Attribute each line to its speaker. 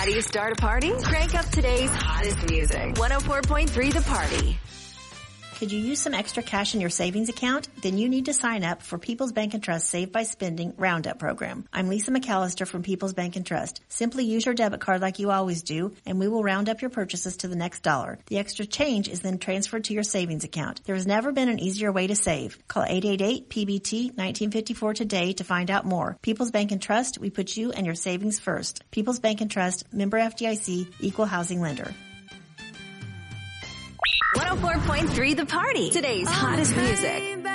Speaker 1: How do you start a party? Crank up today's hottest music. 104.3 The Party.
Speaker 2: Could you use some extra cash in your savings account? Then you need to sign up for People's Bank and Trust Save by Spending Roundup program. I'm Lisa McAllister from People's Bank and Trust. Simply use your debit card like you always do, and we will round up your purchases to the next dollar. The extra change is then transferred to your savings account. There has never been an easier way to save. Call 888-PBT-1954 today to find out more. People's Bank and Trust, we put you and your savings first. People's Bank and Trust, member FDIC, equal housing lender.
Speaker 1: 104.3 The Party. Today's hottest music.